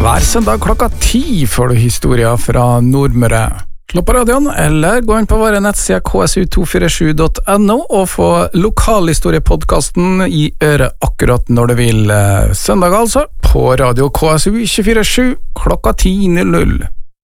Hver søndag klokka 10 får du historier fra Nordmøre. Slå på radioen, eller gå inn på våre nettsider ksu247.no og få lokalhistoriepodcasten i øret akkurat når du vil. Søndag altså, på radio KSU 247 klokka 10:00.